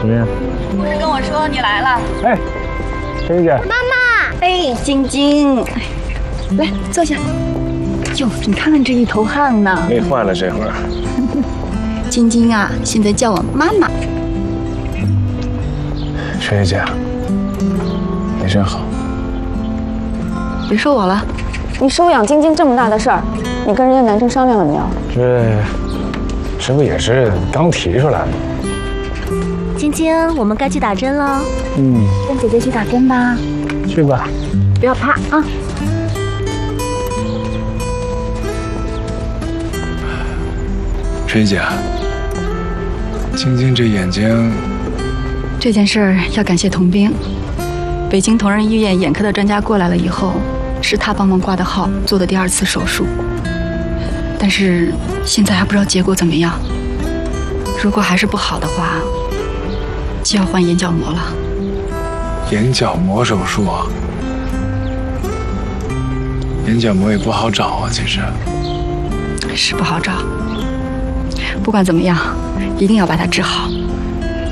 怎么样？ 不是跟我说你来了？ 哎，陈姐， 妈妈， 哎，晶晶，来坐下。哟，你看看这一头汗呢。 没换了这会儿。 晶晶啊，现在叫我妈妈。 陈姐，你真好。 别说我了， 你收养晶晶这么大的事儿，你跟人家男生商量了没有？ 这不也是刚提出来的？ 晶晶，我们该去打针了。 跟姐姐去打针吧。 去吧。 不要怕啊。 陈姐，晶晶这眼睛， 这件事儿要感谢童兵。北京同仁医院眼科的专家过来了以后，是他帮忙挂的号，做的第2次手术。但是现在还不知道结果怎么样。如果还是不好的话，就要换眼角膜了。 眼角膜手术啊？眼角膜也不好找啊，其实。 是不好找。不管怎么样，一定要把它治好。